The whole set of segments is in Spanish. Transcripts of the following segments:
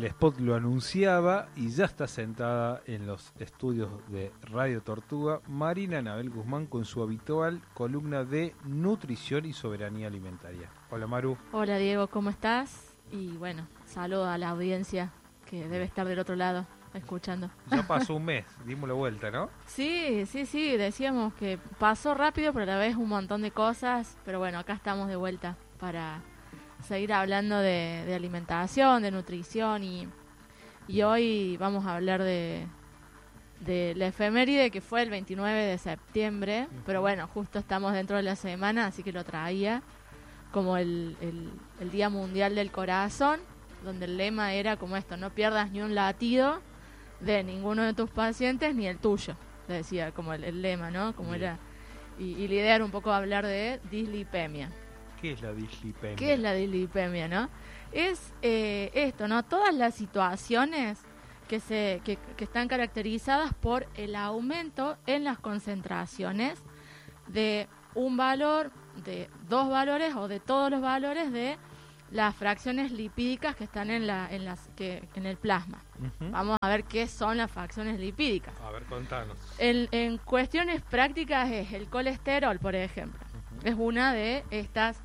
spot lo anunciaba y ya está sentada en los estudios de Radio Tortuga Marina Anabel Guzmán con su habitual columna de nutrición y soberanía alimentaria. Hola Maru. Hola Diego, ¿cómo estás? Y bueno, saludo a la audiencia que debe estar del otro lado escuchando. Ya pasó un mes, dimos la vuelta, ¿no? Sí, decíamos que pasó rápido, pero a la vez un montón de cosas, pero bueno, acá estamos de vuelta para seguir hablando de alimentación, de nutrición y hoy vamos a hablar de la efeméride que fue el 29 de septiembre, pero bueno, justo estamos dentro de la semana, así que lo traía como el Día Mundial del Corazón, donde el lema era como esto: no pierdas ni un latido de ninguno de tus pacientes ni el tuyo, decía como el lema, ¿no? Como Bien. era, y la idea era un poco hablar de dislipemia. ¿Qué es la dislipemia? ¿Qué es la dislipemia, no? Es esto, ¿no? Todas las situaciones que están caracterizadas por el aumento en las concentraciones de un valor, de dos valores o de todos los valores de las fracciones lipídicas que están en el plasma. Uh-huh. Vamos a ver qué son las fracciones lipídicas. A ver, contanos. En cuestiones prácticas es el colesterol, por ejemplo. Es una de estas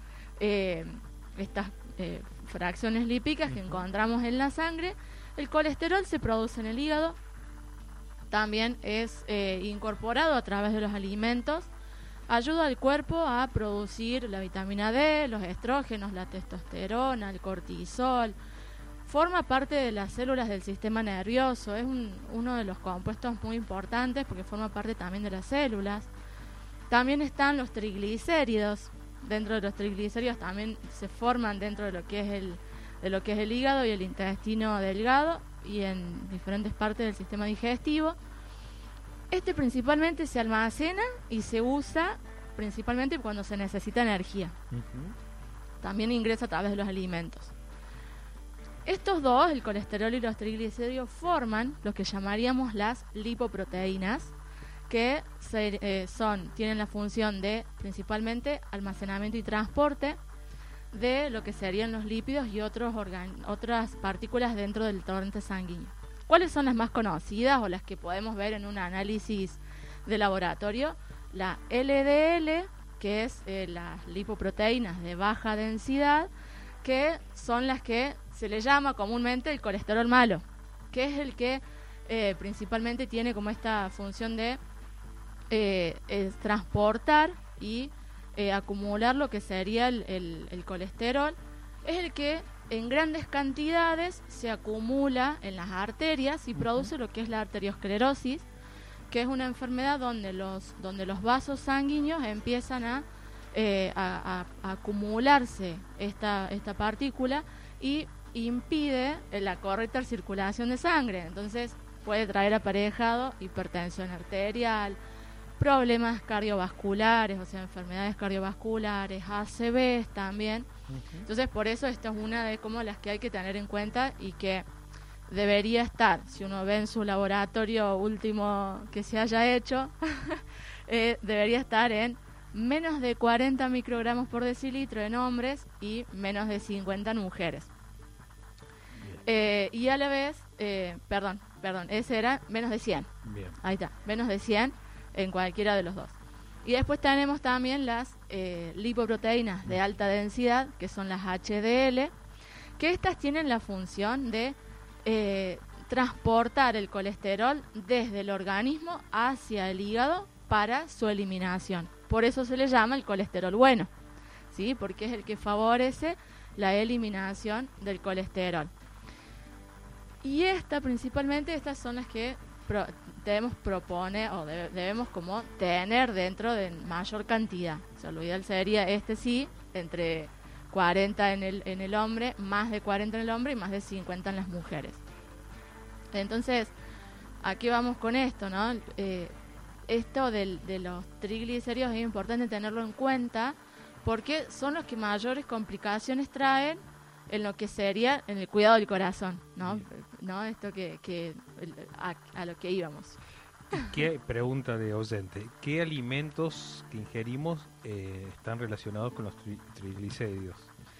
fracciones lipídicas que encontramos en la sangre. El colesterol se produce en el hígado, también es incorporado a través de los alimentos, ayuda al cuerpo a producir la vitamina D, los estrógenos, la testosterona, el cortisol, forma parte de las células del sistema nervioso, es uno de los compuestos muy importantes porque forma parte también de las células. También están los triglicéridos. Dentro de los triglicéridos también se forman dentro de lo que es el hígado y el intestino delgado y en diferentes partes del sistema digestivo. Este principalmente se almacena y se usa principalmente cuando se necesita energía. Uh-huh. También ingresa a través de los alimentos. Estos dos, el colesterol y los triglicéridos, forman lo que llamaríamos las lipoproteínas, que tienen la función de principalmente almacenamiento y transporte de lo que serían los lípidos y otras partículas dentro del torrente sanguíneo. ¿Cuáles son las más conocidas o las que podemos ver en un análisis de laboratorio? La LDL, que es las lipoproteínas de baja densidad, que son las que se le llama comúnmente el colesterol malo, que es el que principalmente tiene como esta función de transportar y acumular lo que sería el colesterol. Es el que en grandes cantidades se acumula en las arterias y produce lo que es la arteriosclerosis, que es una enfermedad donde los vasos sanguíneos empiezan a acumularse esta partícula y impide la correcta circulación de sangre. Entonces puede traer aparejado hipertensión arterial, problemas cardiovasculares, o sea, enfermedades cardiovasculares, ACVs también. Uh-huh. Entonces, por eso esta es una de como las que hay que tener en cuenta y que debería estar, si uno ve en su laboratorio último que se haya hecho, debería estar en menos de 40 microgramos por decilitro en hombres y menos de 50 en mujeres. Y a la vez, perdón, ese era menos de 100. Bien. Ahí está, menos de 100 en cualquiera de los dos. Y después tenemos también las lipoproteínas de alta densidad, que son las HDL, que estas tienen la función de transportar el colesterol desde el organismo hacia el hígado para su eliminación. Por eso se le llama el colesterol bueno, ¿sí? Porque es el que favorece la eliminación del colesterol. Y principalmente estas son las que debemos proponer o debemos como tener dentro de mayor cantidad. O sea, lo ideal sería sí, entre 40 en el hombre, más de 40 en el hombre y más de 50 en las mujeres. Entonces, aquí vamos con esto, ¿no? Esto de los triglicéridos es importante tenerlo en cuenta porque son los que mayores complicaciones traen en lo que sería en el cuidado del corazón, ¿no? Esto a lo que íbamos. ¿Qué pregunta de oyente? ¿Qué alimentos que ingerimos están relacionados con los triglicéridos?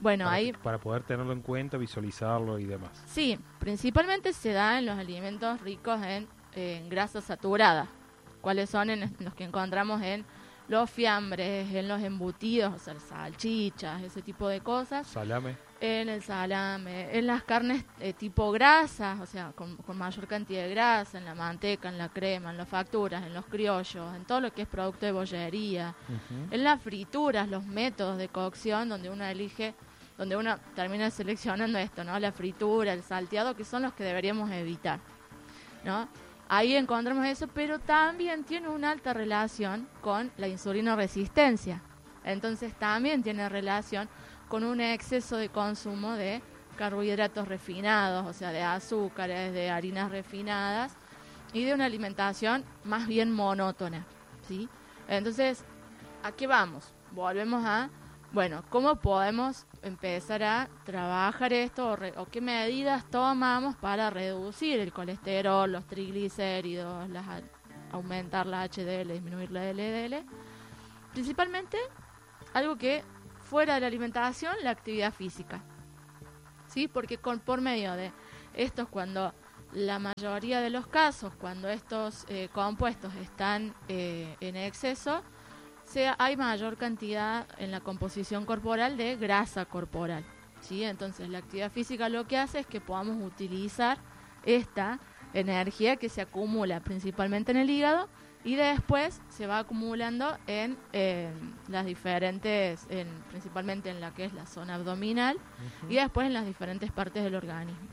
Bueno, ahí... Para poder tenerlo en cuenta, visualizarlo y demás. Sí, principalmente se da en los alimentos ricos en grasa saturada. ¿Cuáles son en los que encontramos en los fiambres, en los embutidos, o sea, salchichas, ese tipo de cosas? Salame. En el salame, en las carnes tipo grasas, o sea, con mayor cantidad de grasa, en la manteca, en la crema, en las facturas, en los criollos, en todo lo que es producto de bollería, en las frituras, los métodos de cocción donde uno elige, donde uno termina seleccionando esto, ¿no? La fritura, el salteado, que son los que deberíamos evitar, ¿no? Ahí encontramos eso, pero también tiene una alta relación con la insulina resistencia. Entonces también tiene relación con un exceso de consumo de carbohidratos refinados, o sea, de azúcares, de harinas refinadas y de una alimentación más bien monótona, ¿sí? Entonces, ¿a qué vamos? Volvemos a, bueno, ¿cómo podemos empezar a trabajar esto o qué medidas tomamos para reducir el colesterol, los triglicéridos, aumentar la HDL, disminuir la LDL? Principalmente, algo que fuera de la alimentación, la actividad física, ¿sí? Porque por medio de estos, cuando la mayoría de los casos, cuando estos compuestos están en exceso, hay mayor cantidad en la composición corporal de grasa corporal, ¿sí? Entonces la actividad física lo que hace es que podamos utilizar esta energía que se acumula principalmente en el hígado y después se va acumulando en las diferentes, principalmente en la que es la zona abdominal y después en las diferentes partes del organismo.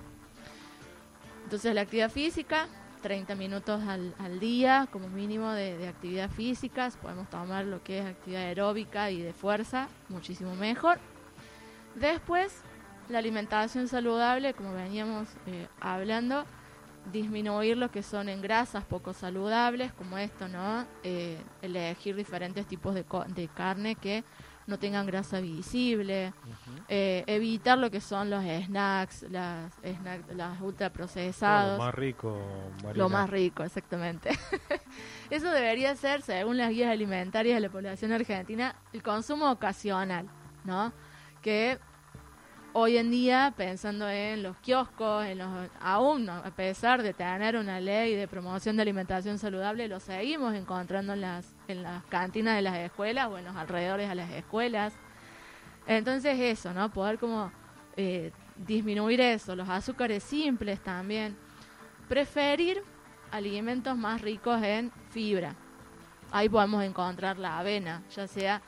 Entonces la actividad física, 30 minutos al día como mínimo de actividad física. Podemos tomar lo que es actividad aeróbica y de fuerza, muchísimo mejor. Después, la alimentación saludable, como veníamos hablando, disminuir lo que son en grasas poco saludables, como esto, ¿no? Elegir diferentes tipos de carne que no tengan grasa visible, evitar lo que son los snacks, las ultraprocesados. Lo más rico, Marina. Lo más rico, exactamente. Eso debería ser, según las guías alimentarias de la población argentina, el consumo ocasional, ¿no? Que hoy en día, pensando en los kioscos, aún ¿no? A pesar de tener una ley de promoción de alimentación saludable, lo seguimos encontrando en las cantinas de las escuelas o en los alrededores de las escuelas. Entonces eso, ¿no? Poder como disminuir eso, los azúcares simples también. Preferir alimentos más ricos en fibra. Ahí podemos encontrar la avena, ya sea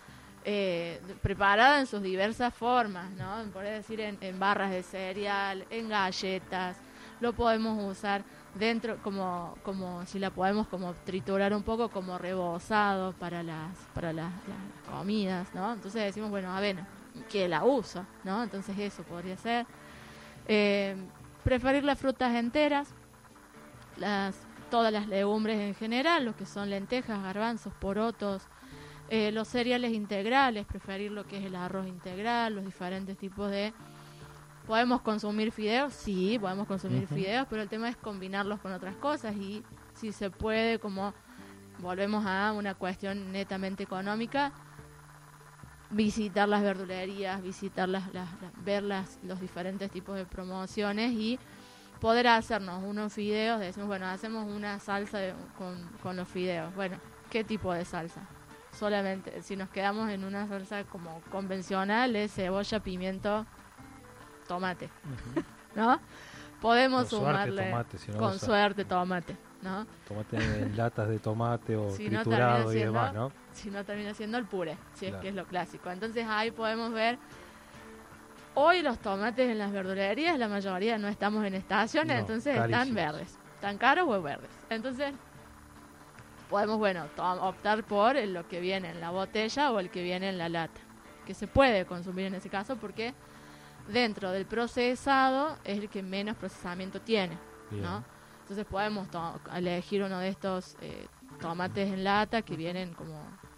preparada en sus diversas formas, ¿no? Por decir en barras de cereal, en galletas. Lo podemos usar dentro como si la podemos como triturar un poco como rebozado para las comidas, ¿no? Entonces decimos, bueno, avena, que la usa, ¿no? Entonces eso podría ser. Preferir las frutas enteras, todas las legumbres en general, lo que son lentejas, garbanzos, porotos, los cereales integrales, preferir lo que es el arroz integral, los diferentes tipos de... ¿Podemos consumir fideos? Sí, podemos consumir fideos, pero el tema es combinarlos con otras cosas y si se puede, como volvemos a una cuestión netamente económica, visitar las verdulerías, visitar ver los diferentes tipos de promociones y poder hacernos unos fideos. Decimos, bueno, hacemos una salsa con los fideos. Bueno, ¿qué tipo de salsa? Solamente, si nos quedamos en una salsa como convencional, es cebolla, pimiento, tomate, ¿no? Podemos sumarle tomate, si no con suerte tomate, ¿no? Tomate en latas de tomate o si triturado no y demás, ¿no? Si no termina siendo el puré, si claro. Es que es lo clásico. Entonces ahí podemos ver, hoy los tomates en las verdulerías, la mayoría no estamos en estaciones, entonces carísimos. Están verdes, están caros o verdes. Entonces podemos, bueno, optar por lo que viene en la botella o el que viene en la lata, que se puede consumir en ese caso porque dentro del procesado es el que menos procesamiento tiene, ¿no? Entonces podemos elegir uno de estos tomates en lata que vienen como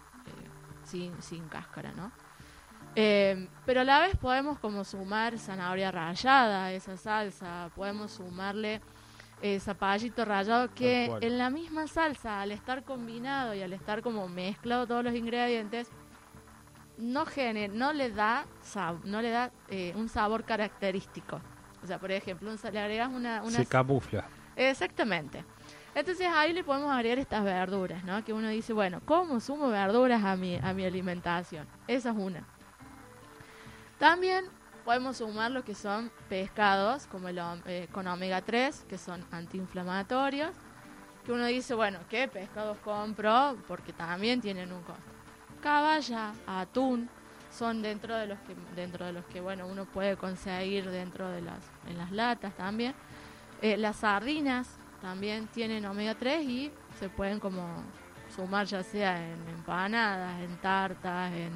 sin cáscara, ¿no? Pero a la vez podemos como sumar zanahoria rallada a esa salsa, podemos sumarle zapallito rallado, que en la misma salsa, al estar combinado y al estar como mezclado todos los ingredientes, no le da un sabor característico. O sea, por ejemplo, le agregas una se camufla. Exactamente. Entonces ahí le podemos agregar estas verduras, ¿no? Que uno dice, bueno, ¿cómo sumo verduras a mi alimentación? Esa es una. También podemos sumar lo que son pescados, como con omega 3, que son antiinflamatorios, que uno dice, bueno, ¿qué pescados compro? Porque también tienen un costo. Caballa, atún, son dentro de los que bueno, uno puede conseguir en las latas también. Las sardinas también tienen omega 3 y se pueden como sumar ya sea en empanadas, en tartas, en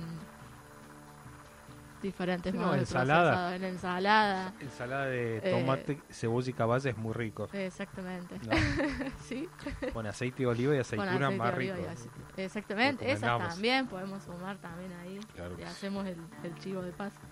diferentes modos de procesado, en ensalada. Ensalada de tomate, cebolla y caballa es muy rico. Exactamente. ¿No? Sí. Con aceite de oliva y aceituna más rico. Exactamente, esas también podemos sumar también ahí. Claro. Y hacemos el chivo de paso.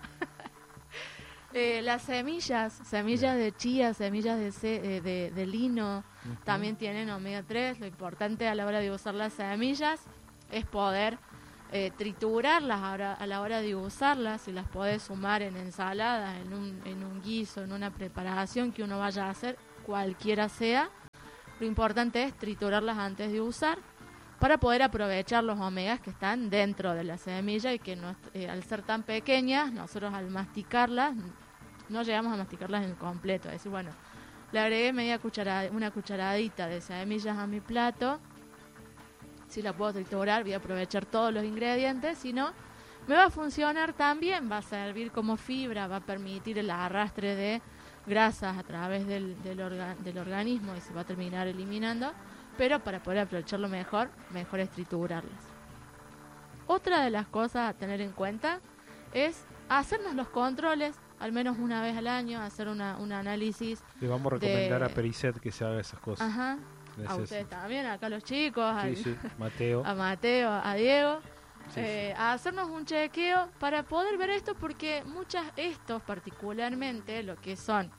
Las semillas de chía, semillas de lino, también tienen omega 3. Lo importante a la hora de usar las semillas es poder triturarlas a la hora de usarlas, y las podés sumar en ensaladas, en un guiso, en una preparación que uno vaya a hacer, cualquiera sea. Lo importante es triturarlas antes de usar para poder aprovechar los omegas que están dentro de la semilla, y que al ser tan pequeñas, nosotros al masticarlas no llegamos a masticarlas en completo. Es decir, bueno, le agregué una cucharadita de semillas a mi plato. Si la puedo triturar, voy a aprovechar todos los ingredientes. Si no, me va a funcionar también. Va a servir como fibra, va a permitir el arrastre de grasas a través del organismo, y se va a terminar eliminando. Pero para poder aprovecharlo mejor es triturarlas. Otra de las cosas a tener en cuenta es hacernos los controles al menos una vez al año, hacer un análisis. Le vamos a recomendar a Pericet que se haga esas cosas. Ajá. A ustedes también, acá los chicos, sí. Mateo. A Mateo, a Diego, sí. A hacernos un chequeo para poder ver esto, porque estos particularmente, lo que son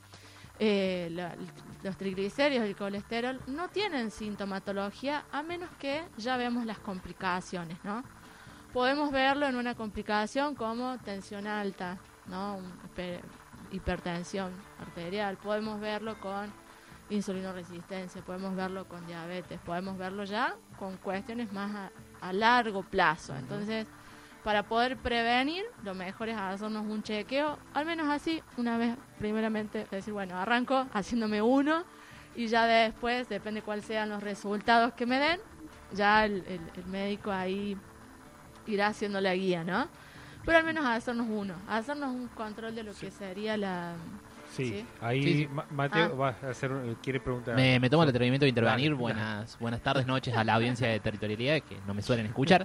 los triglicéridos y el colesterol, no tienen sintomatología a menos que ya vemos las complicaciones, ¿no? Podemos verlo en una complicación como tensión alta, ¿no? Hipertensión arterial, podemos verlo con insulinoresistencia, podemos verlo con diabetes, podemos verlo ya con cuestiones más a largo plazo. Entonces, para poder prevenir, lo mejor es hacernos un chequeo, al menos así, una vez primeramente, decir, bueno, arranco haciéndome uno, y ya después, depende cuáles sean los resultados que me den, ya el médico ahí irá haciendo la guía, ¿no? Pero al menos hacernos un control de lo que sería la... Sí, ahí sí. Mateo va a hacer, quiere preguntar. Me tomo el atrevimiento de intervenir. Buenas tardes, noches a la audiencia de Territorialidad, que no me suelen escuchar.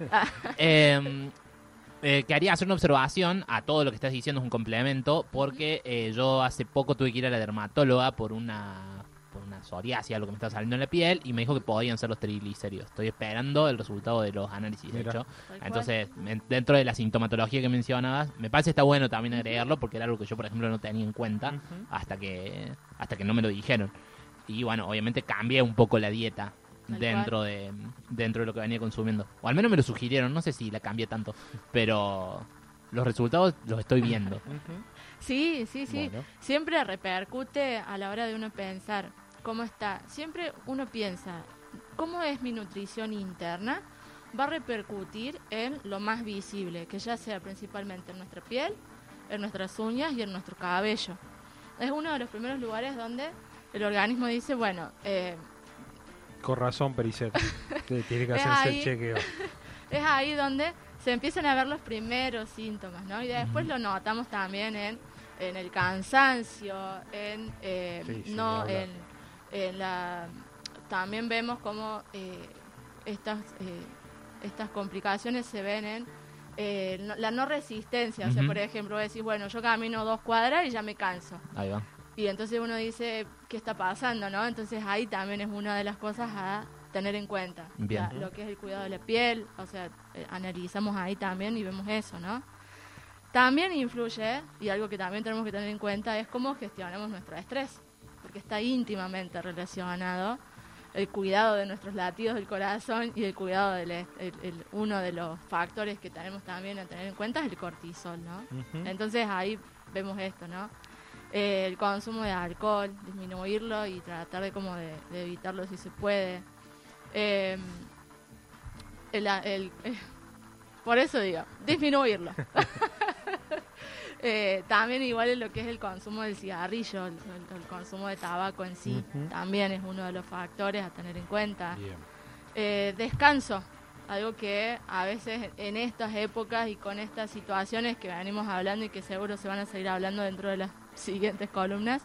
Quería hacer una observación a todo lo que estás diciendo, es un complemento, porque yo hace poco tuve que ir a la dermatóloga por una psoriasis, algo que me estaba saliendo en la piel, y me dijo que podían ser los triglicéridos. Estoy esperando el resultado de los análisis, de hecho. Entonces, dentro de la sintomatología que mencionabas, me parece que está bueno también agregarlo, porque era algo que yo, por ejemplo, no tenía en cuenta hasta que no me lo dijeron. Y bueno, obviamente cambié un poco la dieta dentro de lo que venía consumiendo. O al menos me lo sugirieron, no sé si la cambié tanto, pero los resultados los estoy viendo. Sí. Bueno. Siempre repercute a la hora de uno pensar cómo está. Siempre uno piensa, ¿cómo es mi nutrición interna? Va a repercutir en lo más visible, que ya sea principalmente en nuestra piel, en nuestras uñas y en nuestro cabello. Es uno de los primeros lugares donde el organismo dice, bueno... Con razón, Pericet, tiene que hacerse el chequeo. Es ahí donde se empiezan a ver los primeros síntomas, ¿no? Y después lo notamos también en el cansancio, también vemos cómo estas complicaciones se ven en la no resistencia. O sea, por ejemplo, decís, bueno, yo camino 2 cuadras y ya me canso. Ahí va. Y entonces uno dice, ¿qué está pasando, no? Entonces ahí también es una de las cosas a tener en cuenta. Lo que es el cuidado de la piel, o sea, analizamos ahí también y vemos eso, ¿no? También influye, y algo que también tenemos que tener en cuenta, es cómo gestionamos nuestro estrés, porque está íntimamente relacionado el cuidado de nuestros latidos del corazón y el cuidado uno de los factores que tenemos también a tener en cuenta es el cortisol, ¿no? Ujú. Entonces ahí vemos esto, ¿no? El consumo de alcohol, disminuirlo y tratar de evitarlo si se puede. Por eso digo, disminuirlo. También igual en lo que es el consumo del cigarrillo, el consumo de tabaco en sí, Ujú. también es uno de los factores a tener en cuenta. Bien. Descanso, algo que a veces en estas épocas y con estas situaciones que venimos hablando y que seguro se van a seguir hablando dentro de las siguientes columnas,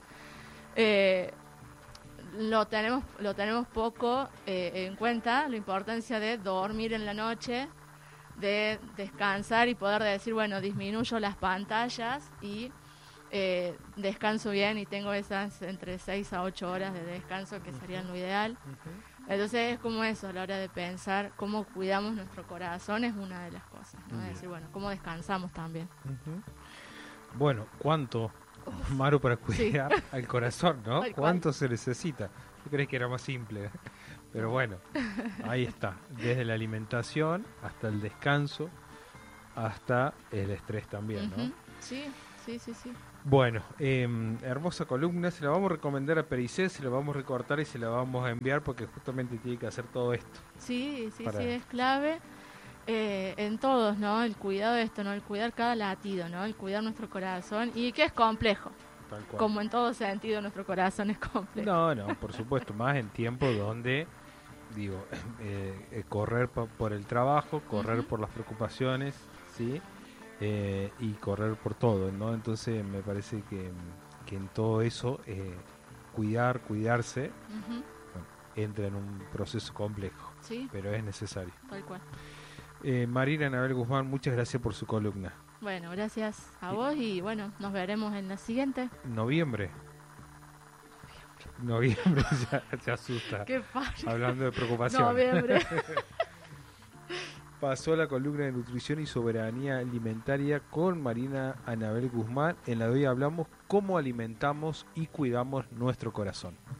lo tenemos poco en cuenta, la importancia de dormir en la noche, de descansar y poder decir, bueno, disminuyo las pantallas y descanso bien y tengo esas entre 6 a 8 horas de descanso que serían lo ideal. Ujú. Entonces es como eso, a la hora de pensar cómo cuidamos nuestro corazón es una de las cosas, ¿no? Bien. Es decir, bueno, cómo descansamos también. Ujú. Bueno, ¿cuánto, Maru, para cuidar al corazón, no? Tal cual. ¿Cuánto se necesita? Yo creí que era más simple, pero bueno, ahí está. Desde la alimentación hasta el descanso, hasta el estrés también, ¿no? Ujú. Sí. Bueno, hermosa columna, se la vamos a recomendar a Pericé, se la vamos a recortar y se la vamos a enviar porque justamente tiene que hacer todo esto. Sí, Para- es clave en todos, ¿no? El cuidado de esto, ¿no? El cuidar cada latido, ¿no? El cuidar nuestro corazón y que es complejo, Tal cual. como en todo sentido nuestro corazón es complejo. No, por supuesto, más en tiempos donde, digo, correr por el trabajo, correr Ujú. por las preocupaciones, ¿sí? Y correr por todo, ¿no? Entonces me parece que en todo eso, cuidarse, Ujú. bueno, entra en un proceso complejo, Sí, pero es necesario. tal cual. Marina Anabel Guzmán, muchas gracias por su columna. Bueno, gracias a vos y bueno, nos veremos en la siguiente. Noviembre, ya se asusta. Qué fácil. Hablando de preocupación. Noviembre. Pasó la columna de nutrición y soberanía alimentaria con Marina Anabel Guzmán. En la de hoy hablamos cómo alimentamos y cuidamos nuestro corazón.